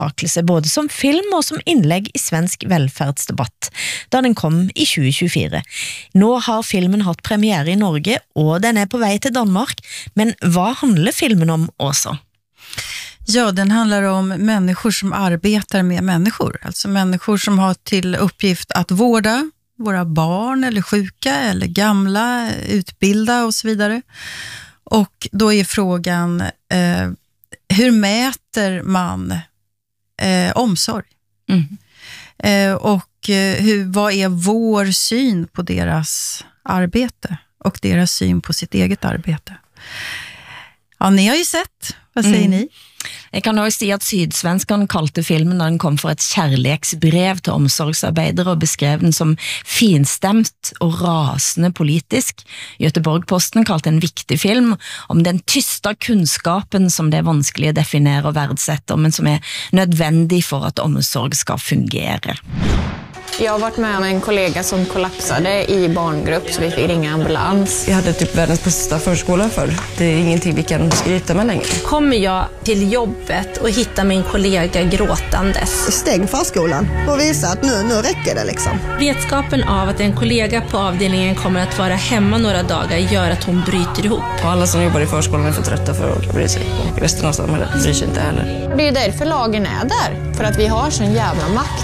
mottagelse både som film og som innlegg i svensk velferdsdebatt, da den kom i 2024. Nå har filmen hatt premiere i Norge, og den på vei til Danmark. Men vad handlar filmen om också? Ja, den handlar om människor som arbetar med människor. Alltså människor som har till uppgift att vårda våra barn eller sjuka eller gamla, utbilda och så vidare. Och då är frågan, hur mäter man omsorg? Och vad är vår syn på deras arbete och deras syn på sitt eget arbete? Ja, ni har ju sett. Vad säger ni? Jeg kan også si at Sydsvenskan kalte filmen da den kom for et kjærlighetsbrev til omsorgsarbeidere og beskrev den som finstemt og rasende politisk. Göteborg-Posten kalte en viktig film om den tysta kunnskapen som det vanskelig å definere og verdsette, men som nødvendig for at omsorg skal fungere. Jag har varit med om en kollega som kollapsade i barngrupp så vi fick ringa ambulans. Vi hade typ världens bästa förskola förr. Det är ingenting vi kan skryta med längre. Kommer jag till jobbet och hittar min kollega gråtandes. Stäng förskolan och visa att nu räcker det liksom. Vetskapen av att en kollega på avdelningen kommer att vara hemma några dagar gör att hon bryter ihop. Och alla som jobbar i förskolan är för trötta för att bry sig. Och resten av samhället bryr sig inte heller. Det är ju därför lagen är där. För att vi har sån jävla makt.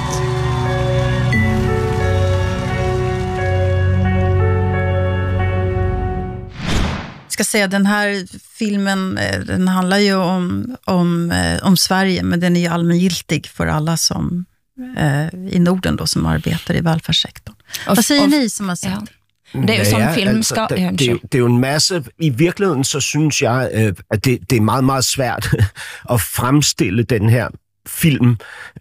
Ska säga, den här filmen, den handlar ju om Sverige, men den är ju allmängiltig för alla som i Norden då, som arbetar i välfärdssektorn. Vad säger ni som har sett? Ja. Det er jo sådan film skal... Det er jo en masse... I virkeligheden så synes jeg, at det er meget, meget svært at fremstille den her film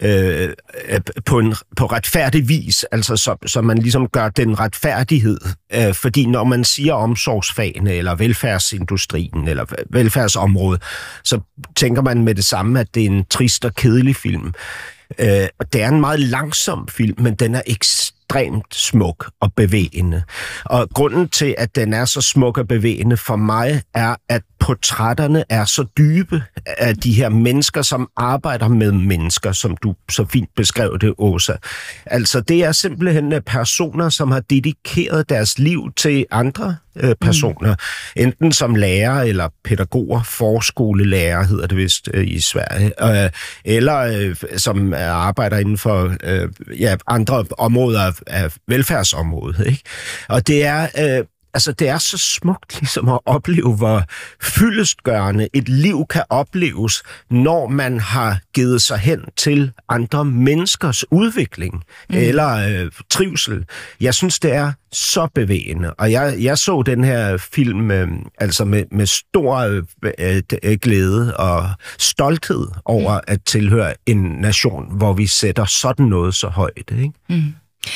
på retfærdig vis, altså så man ligesom gør den retfærdighed, fordi når man siger omsorgsfagene eller velfærdsindustrien eller velfærdsområdet, så tænker man med det samme, at det er en trist og kedelig film. Og det er en meget langsom film, men den er ekstremt smuk og bevægende. Og grunden til, at den er så smuk og bevægende for mig, er, at portrætterne er så dybe af de her mennesker, som arbejder med mennesker, som du så fint beskrev det, Åsa. Altså, det er simpelthen personer, som har dedikeret deres liv til andre personer. Enten som lærer eller pædagoger, forskolelærer hedder det vist i Sverige, eller som arbejder inden for andre områder af velfærdsområdet. Ikke? Og det er... det er så smukt ligesom at opleve, hvor fyldestgørende et liv kan opleves, når man har givet sig hen til andre menneskers udvikling eller trivsel. Jeg synes, det er så bevægende, og jeg så den her film med stor glæde og stolthed over at tilhøre en nation, hvor vi sætter sådan noget så højt. Ikke?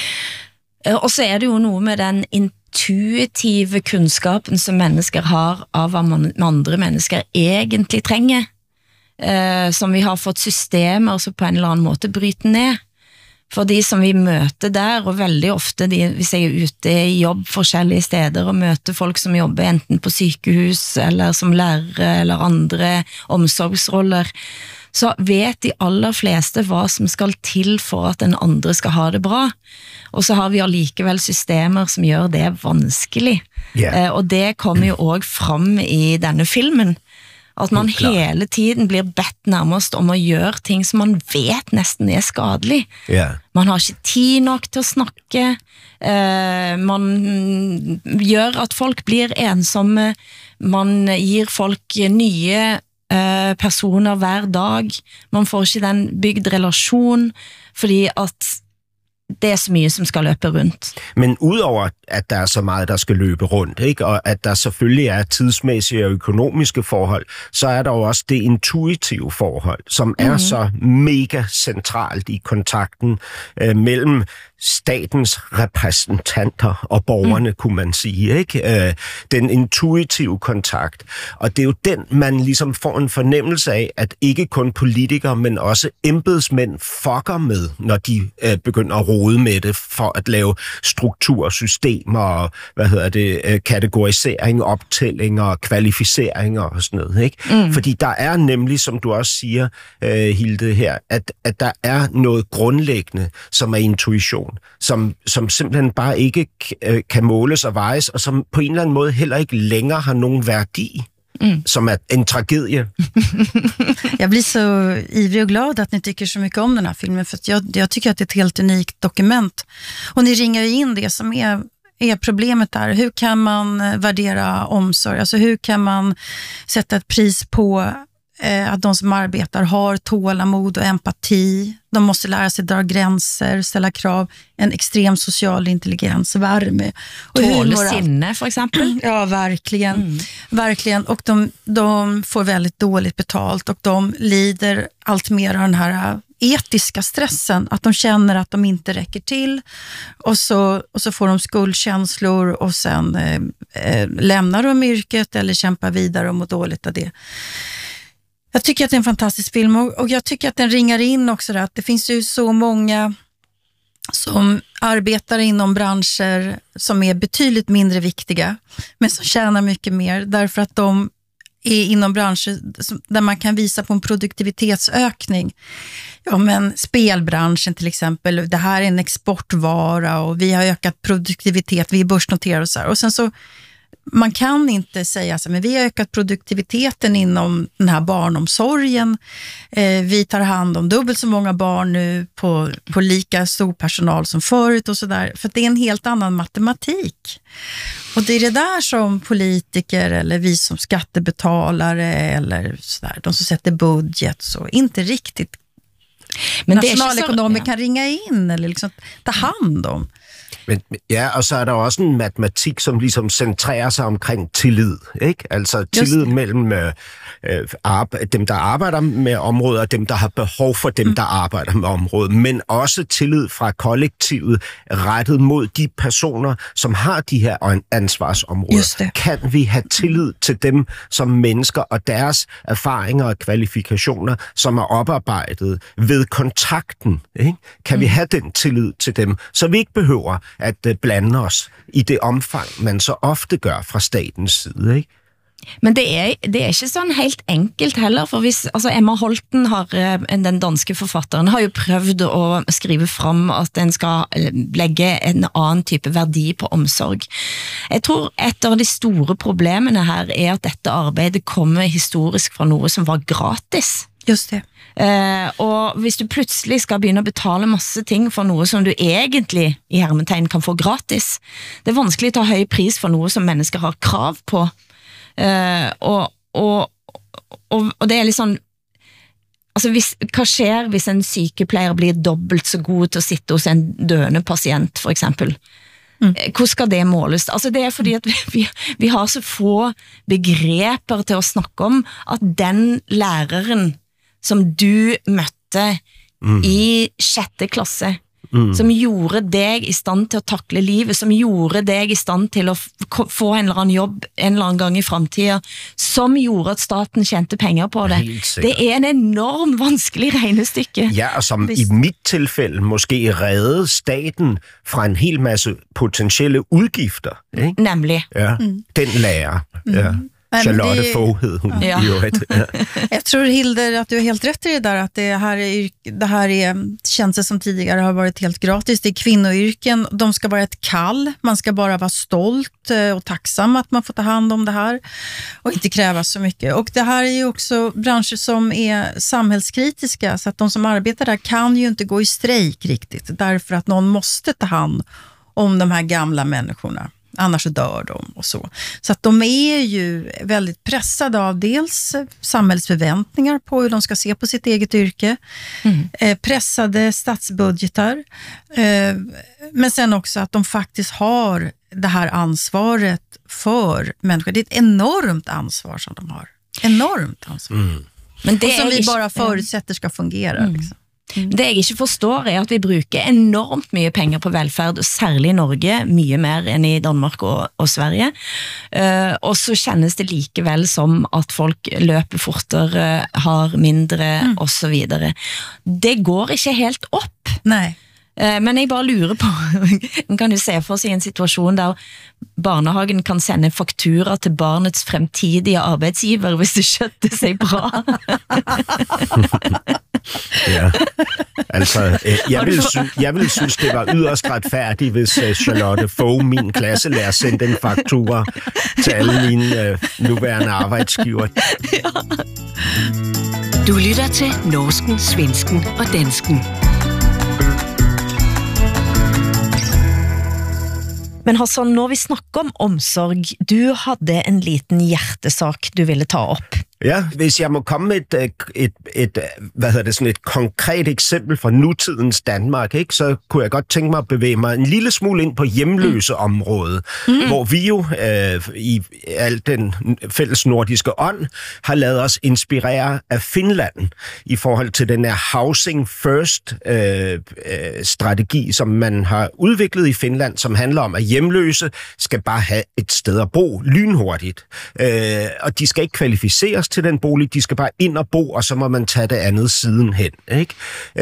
Og så det jo noget med den intuitive kunnskapen som mennesker har av hvad andre mennesker egentlig trenger, som vi har fått systemer så på en eller anden måte bryte ned. For de som vi møter der, og veldig ofte hvis jeg ute i jobb forskellige steder og møter folk som jobber enten på sykehus eller som lærere eller andre omsorgsroller, så vet de aller fleste hvad som skal til for at den andre skal ha det bra. Og så har vi allikevel systemer som gjør det vanskelig. Yeah. Og det kommer jo også frem i denne filmen. At man hele tiden blir bedt nærmest om at gøre ting som man vet næsten skadelig. Yeah. Man har ikke tid nok til at snakke. Man gør at folk blir ensomme. Man giver folk nye personer hver dag. Man får ikke den bygd relation, fordi at det så mye som skal løbe rundt. Men udover at der er så meget, der skal løbe rundt, ikke? Og at der selvfølgelig er tidsmæssige og økonomiske forhold, så er der jo også det intuitive forhold, som er så mega centralt i kontakten mellem statens repræsentanter og borgerne, kunne man sige, ikke? Den intuitive kontakt. Og det er jo den, man ligesom får en fornemmelse af, at ikke kun politikere, men også embedsmænd fucker med, når de begynder at rode rode med det for at lave struktursystemer og, kategorisering, optællinger, kvalificeringer og sådan noget, ikke? Fordi der er nemlig, som du også siger, Hilde her, at der er noget grundlæggende, som er intuition, som simpelthen bare ikke kan måles og vejes, og som på en eller anden måde heller ikke længere har nogen værdi. Som är en tragedie. Jag blir så ivrig och glad att ni tycker så mycket om den här filmen, för att jag tycker att det är ett helt unikt dokument. Och ni ringar ju in det som är problemet där. Hur kan man värdera omsorg? Alltså hur kan man sätta ett pris på att de som arbetar har tålamod och empati. De måste lära sig dra gränser, ställa krav, en extrem social intelligens, värme. Tålsinne för exempel. Ja, verkligen. Verkligen. Och de får väldigt dåligt betalt och de lider allt mer av den här etiska stressen, att de känner att de inte räcker till och så får de skuldkänslor och sen lämnar de yrket eller kämpar vidare och mår dåligt av det. Jag tycker att det är en fantastisk film och jag tycker att den ringar in också där, att det finns ju så många som arbetar inom branscher som är betydligt mindre viktiga men som tjänar mycket mer därför att de är inom branscher där man kan visa på en produktivitetsökning. Ja, men spelbranschen till exempel, det här är en exportvara och vi har ökat produktivitet, vi är börsnoterade och så här. Och sen så man kan inte säga så, men vi har ökat produktiviteten inom den här barnomsorgen. Vi tar hand om dubbelt så många barn nu på lika stor personal som förut och sådär. För det är en helt annan matematik. Och det är det där som politiker eller vi som skattebetalare eller sådär, de som sätter budget så inte riktigt men nationalekonomer kan ringa in eller liksom ta hand om. Men, ja, og så er der også en matematik, som ligesom centrerer sig omkring tillid, ikke? Altså tillid mellem dem, der arbejder med området, og dem, der har behov for dem, der arbejder med området, men også tillid fra kollektivet rettet mod de personer, som har de her ansvarsområder. Kan vi have tillid til dem som mennesker og deres erfaringer og kvalifikationer, som er oparbejdet ved kontakten, ikke? Kan vi have den tillid til dem, så vi ikke behøver at blande os i det omfang, man så ofte gør fra statens side, ikke? Men det er ikke sånn helt enkelt heller, for Emma Holten, den danske forfatteren, har jo prøvd å skrive fram at den skal legge en annen type verdi på omsorg. Jeg tror et av de store problemene her er at dette arbeidet kommer historisk fra noe som var gratis. Just det. Og hvis du plutselig skal begynne å betale masse ting for noe som du egentlig i hermetegn kan få gratis, det er vanskelig å ta høy pris for noe som mennesker har krav på. Og det er litt sånn hva skjer hvis en sykepleier blir dobbelt så god til å sitte hos en døende pasient for eksempel? Hvor skal det måles? Det er fordi at vi har så få begreper til å snakke om at den læreren som du møtte i 6. klasse, som gjorde deg i stand til å takle livet, som gjorde deg i stand til å få en eller annen jobb en eller annen gang i fremtiden, som gjorde at staten tjente penger på det. Det er en enormt vanskelig regnestykke. Ja, og som i mit tilfælde måske reddede staten fra en hel masse potentielle udgifter. Ikke? Nemlig. Ja, den lærer. Ja. Charlotte Foghed, hon gör ett. Jag tror, Hilde, att du är helt rätt i det där, att det här är tjänster som tidigare har varit helt gratis. Det är kvinnoyrken, de ska vara ett kall. Man ska bara vara stolt och tacksam att man får ta hand om det här och inte kräva så mycket. Och det här är ju också branscher som är samhällskritiska, så att de som arbetar där kan ju inte gå i strejk riktigt, därför att någon måste ta hand om de här gamla människorna. Annars så dör de och så. Så att de är ju väldigt pressade av dels samhällsförväntningar på hur de ska se på sitt eget yrke. Pressade statsbudgetar. Men sen också att de faktiskt har det här ansvaret för människor. Det är ett enormt ansvar som de har. Enormt ansvar. Men det och som vi bara förutsätter ska fungera. Liksom. Det jeg ikke forstår er at vi bruker enormt mye penger på velferd, og særlig i Norge, mye mer enn i Danmark og Sverige. Og så kjennes det likevel som at folk løper fortere, har mindre, og så videre. Det går ikke helt opp. Nej. Men jeg bare lurer på, man kan jo se for sig en situation der barnehagen kan sende faktura til barnets fremtidige arbeidsgiver, hvis det skjøtter sig bra. Ja, altså, jeg vil synes, det var yderst retfærdigt, hvis Charlotte Fogh, min klasselærer, sendte en faktura til alle mine nuværende arbejdsgiver. Ja. Du lytter til Norsken, Svensken og Dansken. Men Hassan, når vi snakker om omsorg, du havde en liten hjertesak, du ville ta op. Ja, hvis jeg må komme med et konkret eksempel fra nutidens Danmark, ikke, så kunne jeg godt tænke mig at bevæge mig en lille smule ind på hjemløse området, hvor vi jo i al den fælles nordiske ånd har lavet os inspirere af Finland i forhold til den her Housing First strategi, som man har udviklet i Finland, som handler om, at hjemløse skal bare have et sted at bo lynhurtigt. Og de skal ikke kvalificeres til den bolig, de skal bare ind og bo, og så må man tage det andet sidenhen. Ikke?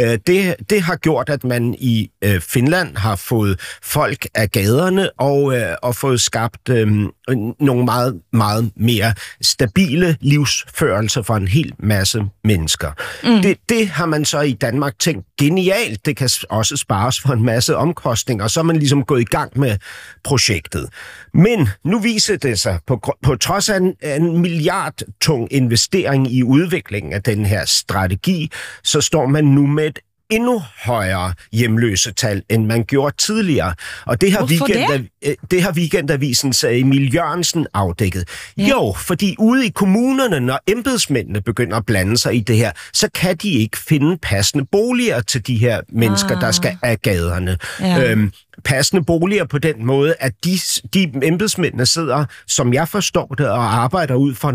Det har gjort, at man i Finland har fået folk af gaderne og fået skabt nogle meget, meget mere stabile livsførelser for en hel masse mennesker. Det har man så i Danmark tænkt genialt. Det kan også spares for en masse omkostninger, og så er man ligesom gået i gang med projektet. Men nu viser det sig, på trods af en milliardtung investering i udviklingen af den her strategi, så står man nu med et endnu højere hjemløsetal, end man gjorde tidligere. Og det har Weekendavisens Emil Jørgensen afdækket. Ja. Jo, fordi ude i kommunerne, når embedsmændene begynder at blande sig i det her, så kan de ikke finde passende boliger til de her mennesker, der skal af gaderne. Ja. Passende boliger på den måde, at de embedsmændene sidder, som jeg forstår det, og arbejder ud fra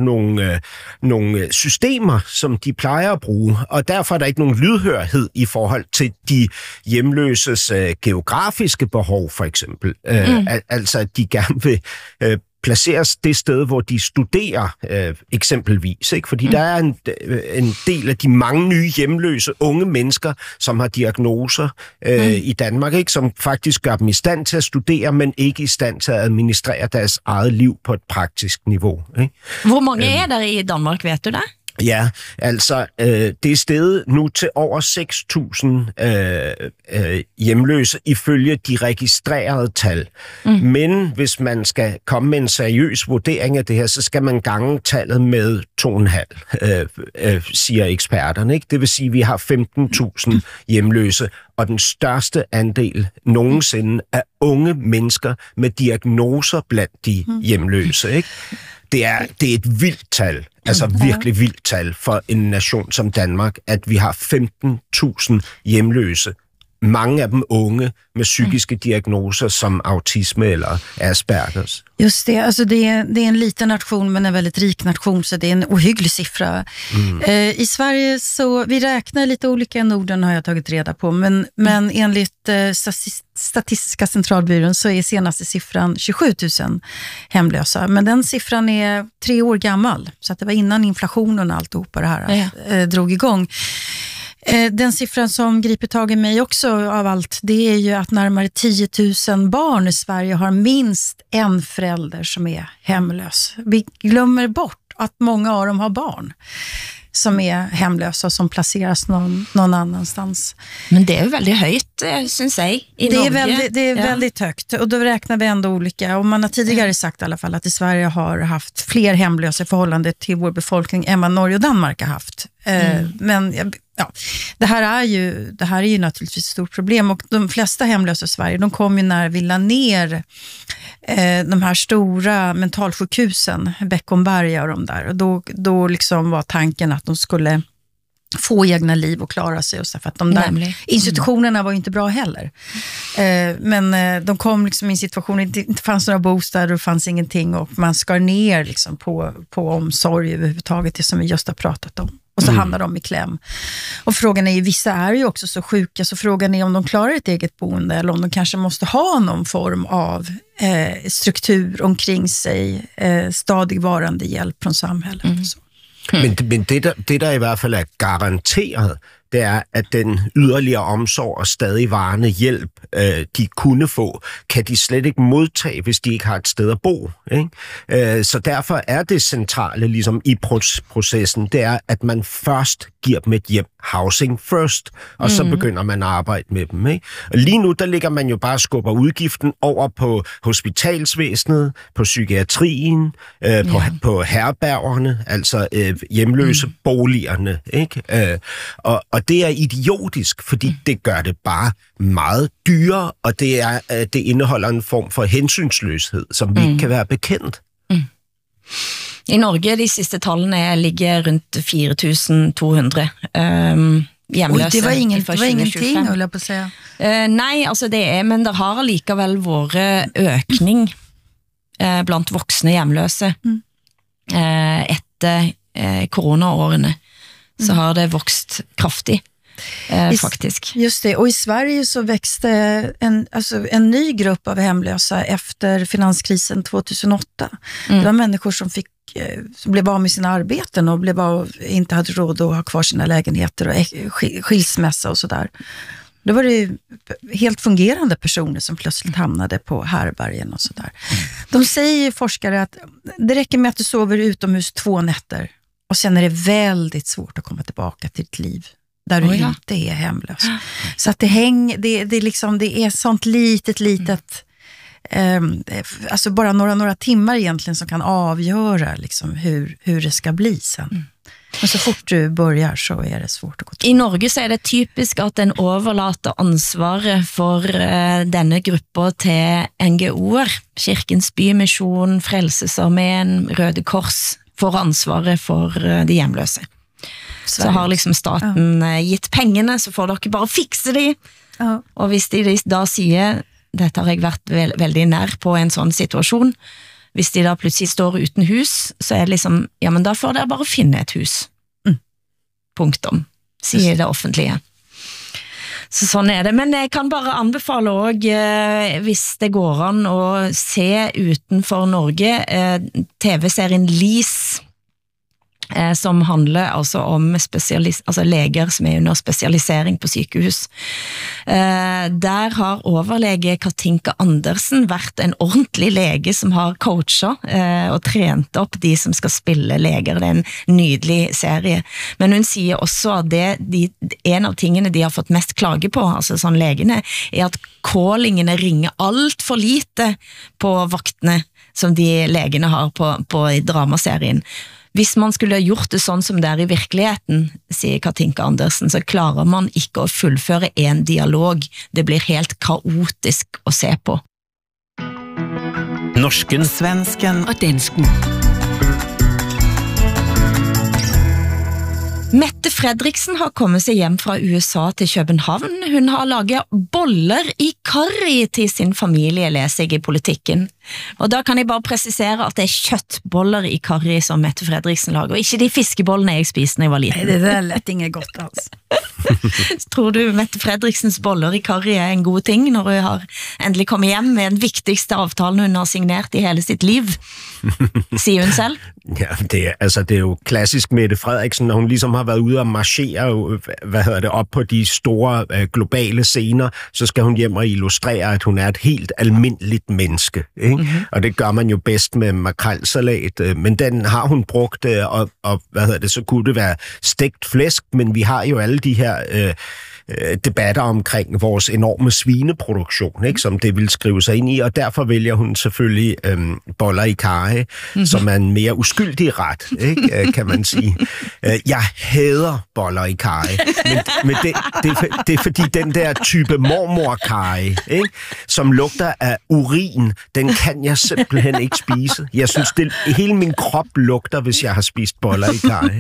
nogle systemer, som de plejer at bruge. Og derfor er der ikke nogen lydhørhed i forhold til de hjemløses geografiske behov, for eksempel. Altså, at de gerne vil placeres det sted, hvor de studerer eksempelvis. Ikke? Fordi der er en del af de mange nye hjemløse unge mennesker, som har diagnoser i Danmark, ikke? Som faktisk gør dem i stand til at studere, men ikke i stand til at administrere deres eget liv på et praktisk niveau. Ikke? Hvor mange er der i Danmark, ved du det? Ja, altså det er steget nu til over 6.000 hjemløse ifølge de registrerede tal. Men hvis man skal komme med en seriøs vurdering af det her, så skal man gange tallet med 2,5, siger eksperterne. Ikke? Det vil sige, at vi har 15.000 hjemløse, og den største andel nogensinde er unge mennesker med diagnoser blandt de hjemløse. Ikke? Det er et vildt tal, altså virkelig vildt tal for en nation som Danmark, at vi har 15.000 hjemløse. Mange af dem unge med psykiske diagnoser som autisme eller Aspergers. Just det, alltså det är en liten nation men en väldigt rik nation, så det är en ohygglig siffra. I Sverige så, vi räknar lite olika i Norden, har jag tagit reda på, men enligt Statistiska centralbyrån så är senaste siffran 27 000 hemlösa. Men den siffran är 3 år gammal, så att det var innan inflationen och alltihopa det här drog igång. Den siffran som griper tag i mig också av allt, det är ju att närmare 10 000 barn i Sverige har minst en förälder som är hemlös. Vi glömmer bort att många av dem har barn som är hemlösa och som placeras någon annanstans. Men det är ju väldigt högt, syns jag, i Norge. Det är väldigt högt, och då räknar vi ändå olika. Och man har tidigare sagt i alla fall att i Sverige har haft fler hemlösa i förhållande till vår befolkning än vad Norge och Danmark har haft. Men ja, det här är ju naturligtvis ett stort problem, och de flesta hemlösa i Sverige, de kom ju när vi la ner de här stora mentalsjukhusen, Beckomberga och de där, och då liksom var tanken att de skulle få egna liv och klara sig, och så, för att de där institutionerna var ju inte bra heller. Men de kom liksom i en situation, det inte fanns några bostäder och det fanns ingenting, och man skar ner liksom på omsorg överhuvudtaget, det som vi just har pratat om. Och så hamnar de i kläm. Och frågan är ju, vissa är ju också så sjuka, så frågan är om de klarar ett eget boende, eller om de kanske måste ha någon form av struktur omkring sig, stadigvarande hjälp från samhället. Så. Men det der i hvert fald er garanteret, det er, at den yderligere omsorg og stadig varende hjælp, de kunne få, kan de slet ikke modtage, hvis de ikke har et sted at bo. Ikke? Så derfor er det centrale ligesom i processen, det er, at man først giver dem et hjem, housing first, og så begynder man at arbejde med dem. Ikke? Og lige nu, der ligger man jo bare og skubber udgiften over på hospitalsvæsenet, på psykiatrien, på herbergerne, altså hjemløse boligerne. Ikke? Og det er idiotisk, fordi det gør det bare meget dyrere, og det indeholder en form for hensynsløshed, som vi ikke kan være bekendt. I Norge, de sidste tallene ligger rundt 4.200 hjemløse. Det var ingenting, vil jeg på sige. Nei, altså det men der har likevel vært økning blant voksne hjemløse etter coronaårene. Så har det vokst kraftigt. Faktiskt. Just det, och i Sverige så växte en ny grupp av hemlösa efter finanskrisen 2008. Det var människor som blev av med sina arbeten och inte hade råd att ha kvar sina lägenheter och skilsmässa och sådär. Då var det helt fungerande personer som plötsligt hamnade på härbergen och sådär. De säger forskare att det räcker med att du sover utomhus 2 nätter och sen är det väldigt svårt att komma tillbaka till ditt liv där du inte är hemlös. Så att det är sånt litet alltså bara några timmar egentligen som kan avgöra liksom hur det ska bli sen. Men så fort du börjar så är det svårt att gå till. I Norge så är det typisk att den överlåter ansvaret för denne gruppa till NGOer, Kirkens Bymission, Frelsesarmén, Røde Kors, får ansvaret för de hjemlöse. Så har liksom staten gitt pengene, så får dere bare fikse de. Og hvis de da sier, dette har jeg vært veldig nær på en sånn situasjon, hvis de da plutselig står uten hus, så er det liksom, ja, men da får dere bare finne et hus. Punktum, sier det offentlige. Så sånn er det, men jeg kan bare anbefale også, hvis det går an å se utenfor Norge, TV-serien Lis, som handler altså om leger som er under spesialisering på sykehus. Der har overlege Katinka Andersen vært en ordentlig lege som har coachet og trent opp de som skal spille leger. Det er en nydelig serie. Men hun sier også at en av tingene de har fått mest klage på, altså sånn legene, er at callingene ringer alt for lite på vaktene som de legene har på dramaserien. Hvis man skulle gjort det sånn som det er i virkeligheten, sier Katinka Andersen, så klarer man ikke å fullføre en dialog. Det blir helt kaotisk å se på. Norsken, svensken og dansken. Mette Fredriksen har kommet seg hjem fra USA til København. Hun har laget boller i karri til sin familie, leser jeg i Politikken. Og da kan jeg bare presisere at det er kjøttboller i karri som Mette Fredriksen lager, og ikke de fiskebollene jeg spiste når jeg var liten. Nei, det er lett ikke godt, altså. Tror du Mette Fredriksens boller i karri er en god ting når hun har endelig kommet hjem med den viktigste avtalen hun har signert i hele sitt liv? Sier hun selv? Ja, det er jo klassisk Mette Frederiksen, når hun ligesom har været ude og marchere op på de store globale scener, så skal hun hjem og illustrere, at hun er et helt almindeligt menneske. Ikke? Mm-hmm. Og det gør man jo bedst med makrelsalat, men den har hun brugt, og så kunne det være stegt flæsk, men vi har jo alle de her debatter omkring vores enorme svineproduktion, ikke, som det vil skrive sig ind i, og derfor vælger hun selvfølgelig boller i karry, som er en mere uskyldig ret, ikke, kan man sige. Jeg hader boller i karry, men det er fordi den der type mormor-karry, ikke, som lugter af urin, den kan jeg simpelthen ikke spise. Jeg synes, hele min krop lugter, hvis jeg har spist boller i karry.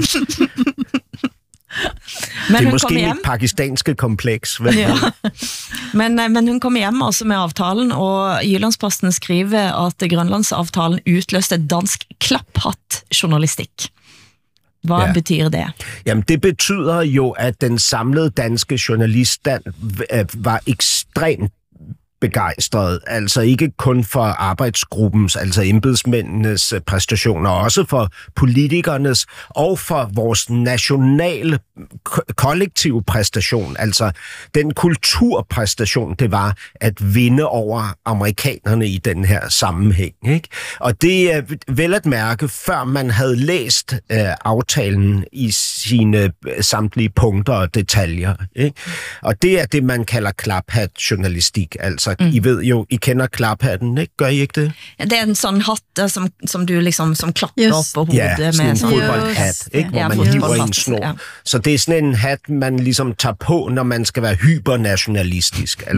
Men det er måske mit pakistanske kompleks. Ja. Men hun kom hjem også med avtalen, og Jyllandsposten skriver at Grønlandsavtalen utløste dansk klapphatt-journalistikk. Hvad betyder det? Jamen, det betyder jo, at den samlede danske journaliststand var ekstremt begejstrede, altså ikke kun for arbejdsgruppens, altså embedsmændenes præstationer, også for politikernes og for vores nationale kollektive præstation, altså den kulturpræstation, det var at vinde over amerikanerne i den her sammenhæng. Ikke? Og det er vel at mærke, før man havde læst aftalen i sine samtlige punkter og detaljer. Ikke? Og det er det, man kalder klaphat-journalistik. Altså, I ved jo, I kender klaphatten, ikke? Gør I ikke det? Ja, det er en sådan hatt som du liksom, som klapper op på hovedet. Ja, sådan en fodboldhat, ikke? Hvor man hiver i en snor. Ja. Så det er sådan en hat, man ligesom tager på, når man skal være hypernationalistisk.